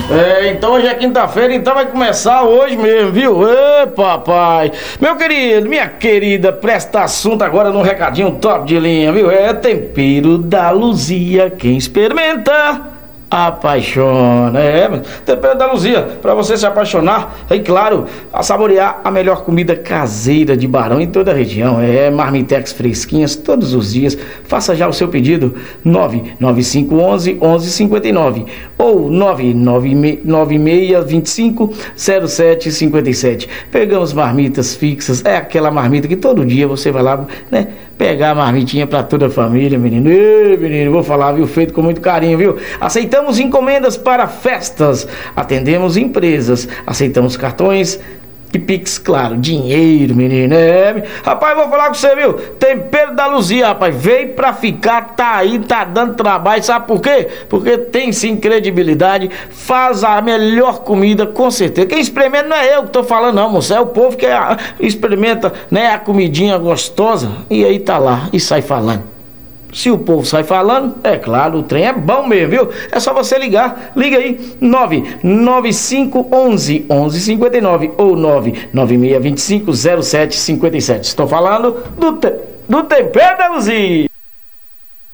Então hoje é quinta-feira, então vai começar hoje mesmo, viu? Ê, papai! Meu querido, minha querida, presta assunto agora num recadinho top de linha, viu? É tempero da Luzia, quem experimenta apaixona. Tempero da Luzia, pra você se apaixonar e, claro, a saborear a melhor comida caseira de Barão em toda a região. Marmitex fresquinhas todos os dias. Faça já o seu pedido, 99511-1159 ou 99625-0757. Pegamos marmitas fixas, é aquela marmita que todo dia você vai lá, né, pegar a marmitinha pra toda a família, menino. Ei, menino, vou falar, viu, feito com muito carinho, viu? Aceitamos encomendas para festas, atendemos empresas, aceitamos cartões e Pix, claro, dinheiro, menino. Rapaz, vou falar com você, viu? Tempero da Luzia, rapaz, veio pra ficar, tá aí, tá dando trabalho, sabe por quê? Porque tem sim credibilidade, faz a melhor comida, com certeza. Quem experimenta não é eu que tô falando, não, moço, é o povo que experimenta, né, a comidinha gostosa e aí tá lá e sai falando. Se o povo sai falando, é claro, o trem é bom mesmo, viu? É só você ligar. Liga aí, 99511-1159 ou 99625-0757. Estou falando do tempero da Luzia.